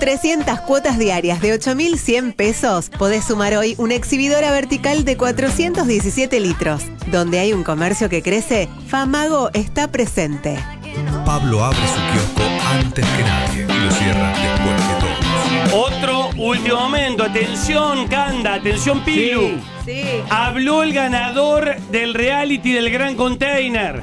300 cuotas diarias de 8.100 pesos, podés sumar hoy una exhibidora vertical de 417 litros. Donde hay un comercio que crece, Famago está presente. Pablo abre su kiosco antes que nadie y lo cierra después que todos. Otro último momento. Atención, Canda. Atención, Pilu. Sí. Habló el ganador del reality del Gran Container.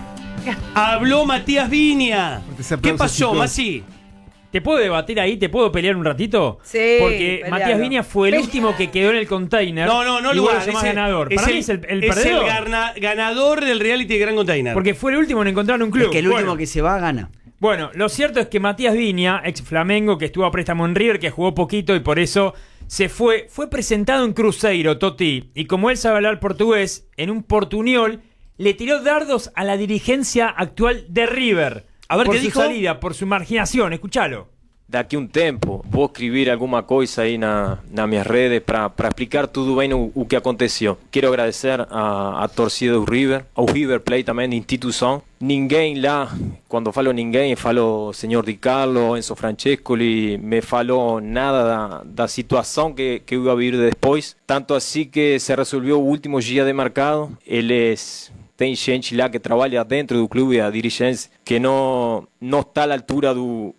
Habló Matías Viña. ¿Qué pasó, Masi? ¿Te puedo debatir ahí? ¿Te puedo pelear un ratito? Sí. Porque pelealo. Matías Viña fue el último que quedó en el container. No, y lugar. vos lo llamás ganador. Para mí es el es perdedor. el ganador del reality del Gran Container. Porque fue el último en encontrar un club. Es que el último que se va gana. Bueno, lo cierto es que Matías Viña, ex Flamengo, que estuvo a préstamo en River, que jugó poquito y por eso se fue presentado en Cruzeiro, Toti. Y como él sabe hablar portugués, en un portuñol le tiró dardos a la dirigencia actual de River. A ver, por ¿qué su dijo? salida, por su marginación. Escuchalo. Daqui um tempo vou escrever alguma coisa aí nas minhas redes para explicar tudo bem o que aconteceu. Quero agradecer a torcida do River, ao River Plate também, de instituição. Ninguém lá, quando falo ninguém, falo o senhor Di Carlo, Enzo Francescoli, me falou nada da situação que eu ia vir depois. Tanto assim que se resolveu o último dia de mercado. Eles... Tem gente lá que trabalha dentro do clube, a dirigência, que não está à altura do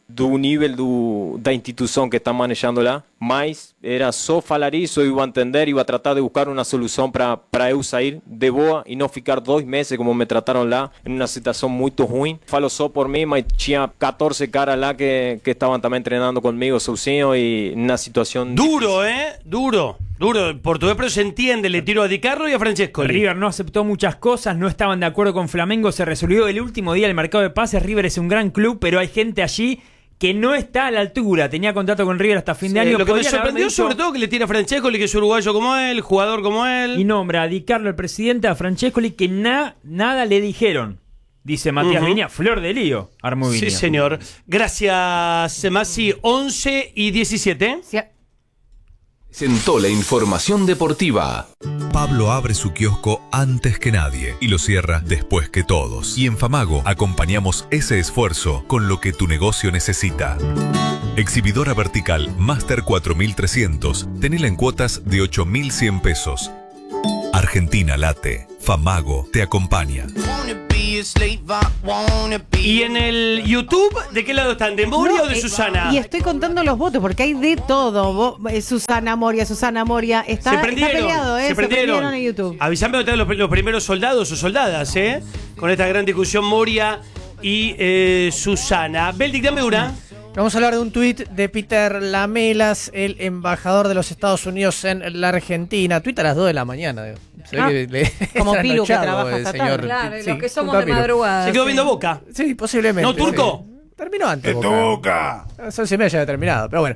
nível da instituição que está manejando lá. Mas era só falar isso, eu ia entender, ia tratar de buscar uma solução para eu sair de boa e não ficar 2 meses como me trataram lá, em uma situação muito ruim. Falo só por mim, mas tinha 14 caras lá que estavam também treinando comigo sozinho e na situação... Duro, Duro. El portugués, pero se entiende. Le tiro a Di Carlo y a Francesco. River no aceptó muchas cosas, no estaban de acuerdo con Flamengo, se resolvió el último día del mercado de pases. River es un gran club, pero hay gente allí que no está a la altura. Tenía contrato con River hasta fin de año. Lo que me sorprendió sobre todo que le tira a Francescoli, que es uruguayo como él, jugador como él. Y nombra a Di Carlo, el presidente, a Francescoli, que nada le dijeron. Dice Matías Viña, flor de lío, armó Viña. Sí, señor. Gracias, Masi. 11 y 17. Sí. Sentó la información deportiva. Pablo abre su kiosco antes que nadie y lo cierra después que todos. Y en Famago acompañamos ese esfuerzo con lo que tu negocio necesita. Exhibidora vertical Master 4300. Tenela en cuotas de 8.100 pesos. Argentina late. Famago te acompaña. Y en el YouTube, ¿de qué lado están? ¿De Moria o de Susana? Y estoy contando los votos porque hay de todo. Susana Moria. Está peleado, se prendieron en YouTube. Avisame dónde están los primeros soldados o soldadas, con esta gran discusión Moria y Susana. Beldic, dame una. Vamos a hablar de un tuit de Peter Lamelas, el embajador de los Estados Unidos en la Argentina. Tuit a las 2 de la mañana. Se ve que como Pilu que trabaja hasta tarde. Claro, sí, los que somos de madrugada. Se quedó viendo Boca. Sí, posiblemente. ¿No, Turco? Sí. Terminó antes. Boca. A las 11:30 ya había terminado, pero bueno.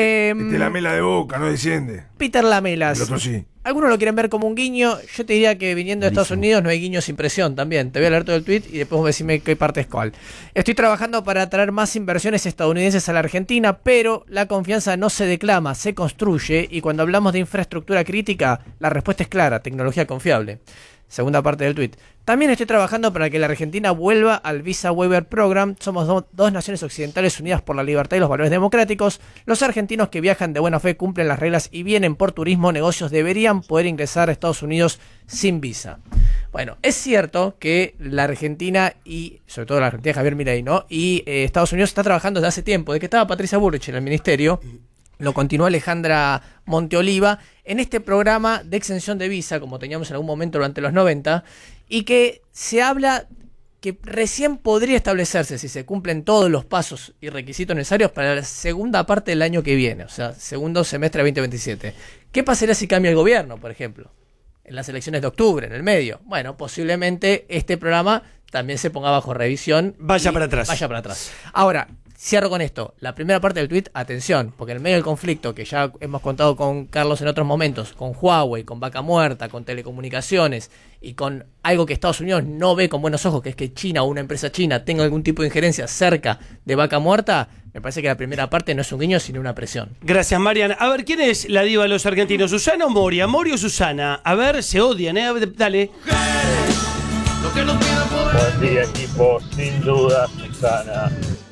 Lamela de Boca, no desciende. Peter Lamelas. El otro sí. Algunos lo quieren ver como un guiño. Yo te diría que viniendo de Estados Unidos no hay guiño sin presión también. Te voy a leer todo el tweet y después vos decime qué parte es cuál. Estoy trabajando para atraer más inversiones estadounidenses a la Argentina, pero la confianza no se declama, se construye. Y cuando hablamos de infraestructura crítica, la respuesta es clara: tecnología confiable. Segunda parte del tuit. También estoy trabajando para que la Argentina vuelva al Visa Waiver Program. Somos dos naciones occidentales unidas por la libertad y los valores democráticos. Los argentinos que viajan de buena fe, cumplen las reglas y vienen por turismo o negocios deberían poder ingresar a Estados Unidos sin visa. Bueno, es cierto que la Argentina y, sobre todo la Argentina de Javier Milei, ¿no? Y Estados Unidos está trabajando desde hace tiempo. Desde que estaba Patricia Bullrich en el ministerio, lo continuó Alejandra Monteoliva en este programa de exención de visa, como teníamos en algún momento durante los 90, y que se habla que recién podría establecerse, si se cumplen todos los pasos y requisitos necesarios, para la segunda parte del año que viene, o sea, segundo semestre de 2027. ¿Qué pasaría si cambia el gobierno, por ejemplo? En las elecciones de octubre, en el medio. Bueno, posiblemente este programa también se ponga bajo revisión. Vaya para atrás. Vaya para atrás. Ahora, cierro con esto. La primera parte del tuit, atención, porque en medio del conflicto que ya hemos contado con Carlos en otros momentos, con Huawei, con Vaca Muerta, con telecomunicaciones y con algo que Estados Unidos no ve con buenos ojos, que es que China o una empresa china tenga algún tipo de injerencia cerca de Vaca Muerta, me parece que la primera parte no es un guiño, sino una presión. Gracias, Marian. A ver, ¿quién es la diva de los argentinos? ¿Susana o Moria? ¿Moria o Susana? A ver, se odian, A ver, dale. Buen día, equipo. Sin duda, Susana.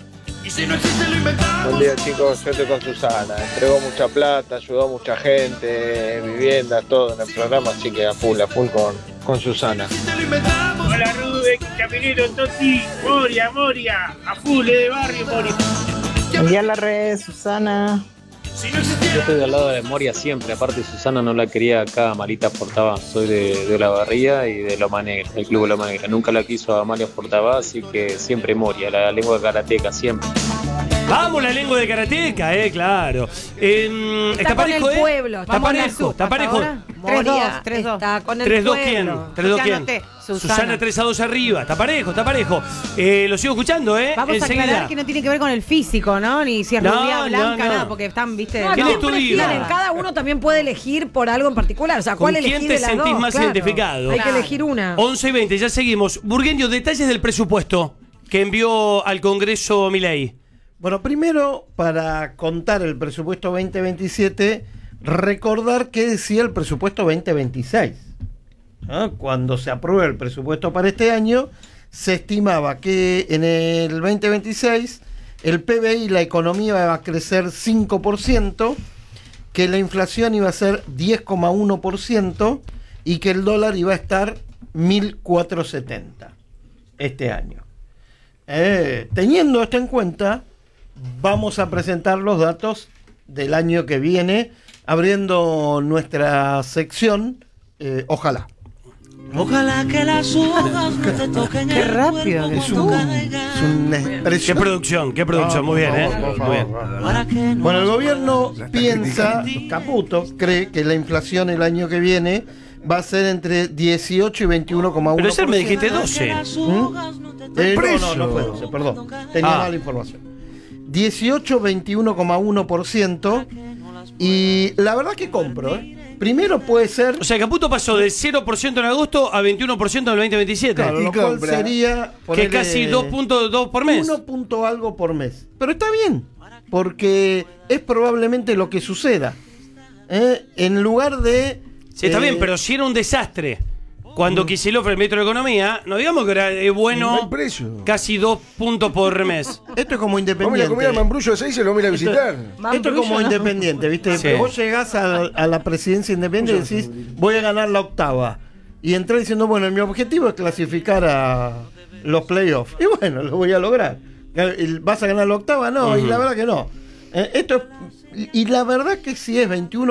Buen día, chicos, yo estoy con Susana. Entregó mucha plata, ayudó a mucha gente, vivienda, todo en el programa, así que a full con Susana. Hola, Rubén, Caminero, Toti, Moria, a full de barrio, Moria. Enviar la red, Susana. Yo estoy del lado de Moria siempre, aparte Susana no la quería acá, Marita Fortabá, soy de La Barría y de Loma Negra, del Club Loma Negra, nunca la quiso a María Fortabá, así que siempre Moria, la lengua karateca, siempre. Vamos, la lengua de karateca, claro. Está parejo, el pueblo. Está parejo. Moria 3-2. está con el 3-2 pueblo. quién. 3-2 quién. Susana 3-2 arriba. Está parejo. Lo sigo escuchando, Vamos enseguida. a aclarar que no tiene que ver con el físico, ¿no? Ni si es rubia, blanca, nada, porque están, viste. ¿Quién es tu diva? Cada uno también puede elegir por algo en particular. O sea, ¿cuál elegir ¿Con quién te de las sentís dos? más identificado? Hay que elegir una. 11:20, ya seguimos. Burgueño, detalles del presupuesto que envió al Congreso Milei. Bueno, primero, para contar el presupuesto 2027, recordar qué decía el presupuesto 2026. Cuando se aprueba el presupuesto para este año, se estimaba que en el 2026 el PBI, la economía, iba a crecer 5%, que la inflación iba a ser 10,1% y que el dólar iba a estar 1.470 este año. Teniendo esto en cuenta, vamos a presentar los datos del año que viene, abriendo nuestra sección, ojalá. Ojalá que las hojas no te toquen. Qué rápido que es una expresión. Qué producción, muy bien, muy bien. Bueno, el gobierno piensa, Caputo cree que la inflación el año que viene va a ser entre 18 y 21,1%. Pero ayer me dijiste 12. No fue 12, perdón. Tenía mala información. 18-21,1%. Y la verdad que compro, Primero puede ser... O sea, Caputo pasó de 0% en agosto a 21% en el 2027. Claro, lo cual sería... Que es casi 2.2 por mes. 1 punto algo por mes. Pero está bien, porque es probablemente lo que suceda. En lugar de... Sí, está bien, pero si era un desastre cuando Kicillof, el ministro de Economía, no digamos que era bueno, casi 2 puntos por mes. Esto es como Independiente. Vamos a comer a Mambrullo de 6 y se lo vamos a ir a visitar. Esto es como Independiente, ¿viste? Sí. Vos llegás a la presidencia independiente y decís, voy a ganar la octava. Y entrás diciendo, bueno, mi objetivo es clasificar a los playoffs. Y bueno, lo voy a lograr. ¿Vas a ganar la octava? No, y la verdad que no. Y la verdad que si es 21